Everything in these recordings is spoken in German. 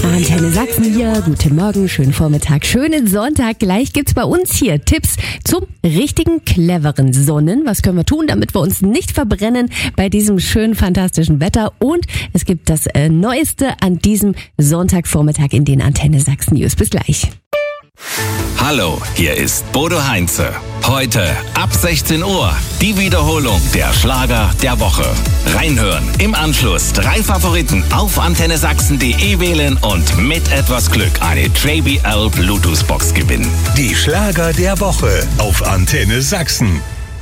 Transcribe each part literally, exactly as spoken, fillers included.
Antenne Sachsen hier, guten Morgen, schönen Vormittag, schönen Sonntag. Gleich gibt's bei uns hier Tipps zum richtigen, cleveren Sonnen. Was können wir tun, damit wir uns nicht verbrennen bei diesem schönen, fantastischen Wetter? Und es gibt das äh, Neueste an diesem Sonntagvormittag in den Antenne Sachsen News. Bis gleich. Hallo, hier ist Bodo Heinze. Heute ab sechzehn Uhr die Wiederholung der Schlager der Woche. Reinhören, im Anschluss drei Favoriten auf antenne sachsen punkt de wählen und mit etwas Glück eine J B L Bluetooth-Box gewinnen. Die Schlager der Woche auf Antenne Sachsen.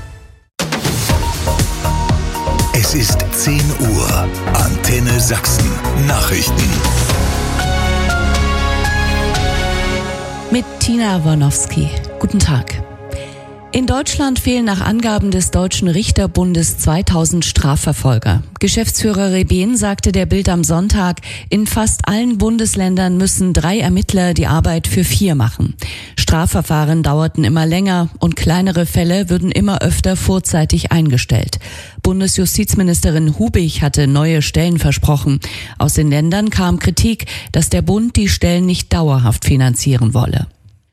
Es ist zehn Uhr. Antenne Sachsen. Nachrichten. Mit Tina Warnowski. Guten Tag. In Deutschland fehlen nach Angaben des Deutschen Richterbundes zweitausend Strafverfolger. Geschäftsführer Rebehn sagte der Bild am Sonntag, in fast allen Bundesländern müssen drei Ermittler die Arbeit für vier machen. Strafverfahren dauerten immer länger und kleinere Fälle würden immer öfter vorzeitig eingestellt. Bundesjustizministerin Hubig hatte neue Stellen versprochen. Aus den Ländern kam Kritik, dass der Bund die Stellen nicht dauerhaft finanzieren wolle.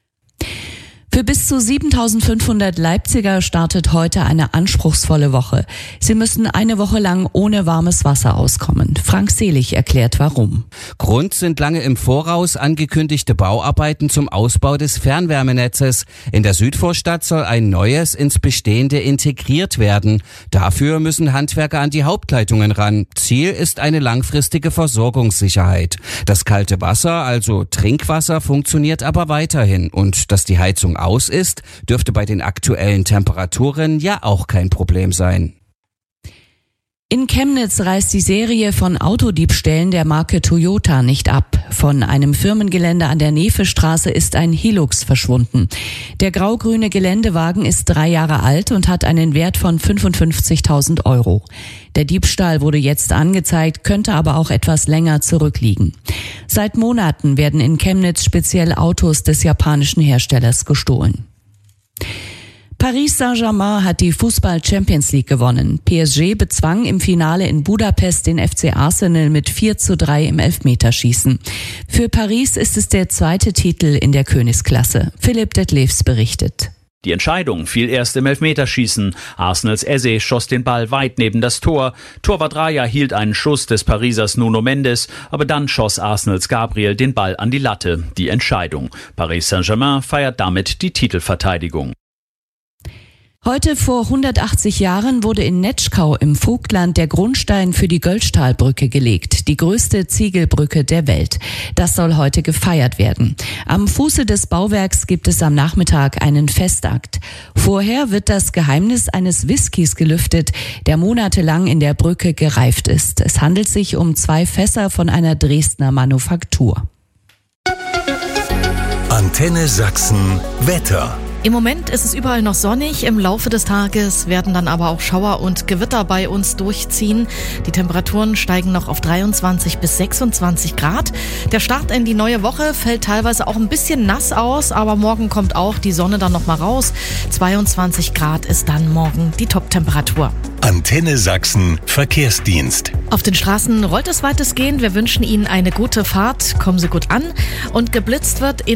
Für bis zu siebentausendfünfhundert Leipziger startet heute eine anspruchsvolle Woche. Sie müssen eine Woche lang ohne warmes Wasser auskommen. Frank Selig erklärt warum. Grund sind lange im Voraus angekündigte Bauarbeiten zum Ausbau des Fernwärmenetzes. In der Südvorstadt soll ein neues ins Bestehende integriert werden. Dafür müssen Handwerker an die Hauptleitungen ran. Ziel ist eine langfristige Versorgungssicherheit. Das kalte Wasser, also Trinkwasser, funktioniert aber weiterhin. Und dass die Heizung aus ist, dürfte bei den aktuellen Temperaturen ja auch kein Problem sein. In Chemnitz reißt die Serie von Autodiebstählen der Marke Toyota nicht ab. Von einem Firmengelände an der Nefestraße ist ein Hilux verschwunden. Der grau-grüne Geländewagen ist drei Jahre alt und hat einen Wert von fünfundfünfzigtausend Euro. Der Diebstahl wurde jetzt angezeigt, könnte aber auch etwas länger zurückliegen. Seit Monaten werden in Chemnitz speziell Autos des japanischen Herstellers gestohlen. Paris Saint-Germain hat die Fußball-Champions League gewonnen. P S G bezwang im Finale in Budapest den F C Arsenal mit vier zu drei im Elfmeterschießen. Für Paris ist es der zweite Titel in der Königsklasse. Philipp Detlefs berichtet. Die Entscheidung fiel erst im Elfmeterschießen. Arsenals Eze schoss den Ball weit neben das Tor. Torwart Raya hielt einen Schuss des Parisers Nuno Mendes, aber dann schoss Arsenals Gabriel den Ball an die Latte. Die Entscheidung. Paris Saint-Germain feiert damit die Titelverteidigung. Heute vor hundertachtzig Jahren wurde in Netschkau im Vogtland der Grundstein für die Göllstahlbrücke gelegt, die größte Ziegelbrücke der Welt. Das soll heute gefeiert werden. Am Fuße des Bauwerks gibt es am Nachmittag einen Festakt. Vorher wird das Geheimnis eines Whiskys gelüftet, der monatelang in der Brücke gereift ist. Es handelt sich um zwei Fässer von einer Dresdner Manufaktur. Antenne Sachsen Wetter. Im Moment ist es überall noch sonnig, im Laufe des Tages werden dann aber auch Schauer und Gewitter bei uns durchziehen. Die Temperaturen steigen noch auf dreiundzwanzig bis sechsundzwanzig Grad. Der Start in die neue Woche fällt teilweise auch ein bisschen nass aus, aber morgen kommt auch die Sonne dann noch mal raus. zweiundzwanzig Grad ist dann morgen die Top-Temperatur. Antenne Sachsen Verkehrsdienst. Auf den Straßen rollt es weitestgehend. Wir wünschen Ihnen eine gute Fahrt. Kommen Sie gut an. Und geblitzt wird in